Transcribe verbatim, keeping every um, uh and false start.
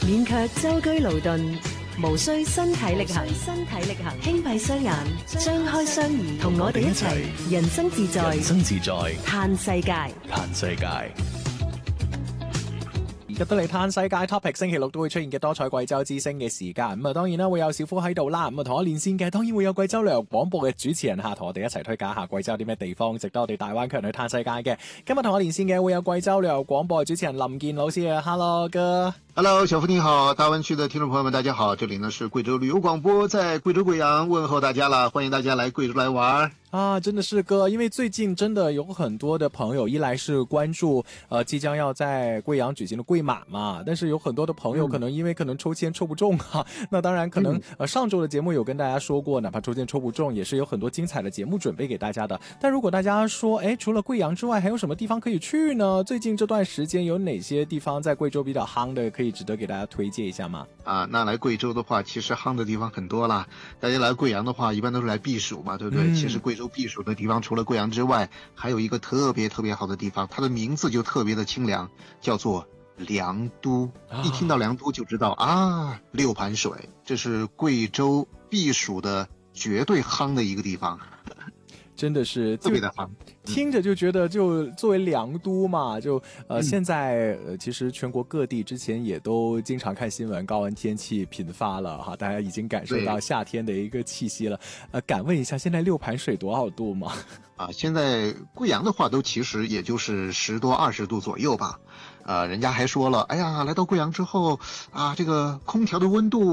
免卻舟車勞頓，無需身體力行，身體力行，輕閉雙眼，張開雙耳，同我哋一齊人生自在， 人生自在， 嘆世界， 嘆世界。入到嚟嘆世界 topic， 星期六都會出現嘅多彩貴州之聲嘅時間，咁啊當然啦會有小夫喺度啦，咁啊同我連線嘅當然會有貴州旅遊廣播嘅主持人吓，同我哋一齊推介下貴州有啲咩地方值得我哋大灣區人去嘆世界嘅。今日同我連線嘅會有貴州旅遊廣播嘅主持人林健老師啊 ，Hello 哥 ，Hello 小夫你好，大灣區的聽眾朋友們大家好，這裡呢是貴州旅遊廣播，在貴州貴陽問候大家啦，歡迎大家來貴州來玩。 啊，真的是哥，因為最近真的有很多的朋友，一來是關注呃即將要在貴陽舉行的貴馬嘛，但是有很多的朋友可能因為可能抽籤抽不中哈、嗯，那當然可能呃上周的節目有跟大家說過，哪怕抽籤抽不中，也是有很多精彩的節目準備給大家的。但如果大家說，誒，除了貴陽之外，還有什麼地方可以去呢？最近這段時間有哪些地方在貴州比較夯的，可以值得給大家推薦一下嗎？ 啊，那來貴州的話，其實夯的地方很多啦。大家來貴陽的話，一般都是來避暑嘛，對不對？嗯、其實貴州避暑的地方除了貴陽之外，還有一個特別特別好的地方，它的名字就特別的清涼，叫做涼都。啊、一聽到涼都就知道啊，六盤水，這是貴州避暑的絕對夯的一個地方。 真的是特別的夯， 聽着就覺得就作為涼都嘛，就呃、嗯、現在呃其實全國各地之前也都經常看新聞，高溫天氣頻發了哈，大家已經感受到夏天的一個氣息了。呃，敢問一下，現在六盤水多少度嗎？ 啊，現在貴陽的話都其實也就是十多二十度左右吧。呃，人家還說了，哎呀，來到貴陽之後啊，這個空調的溫度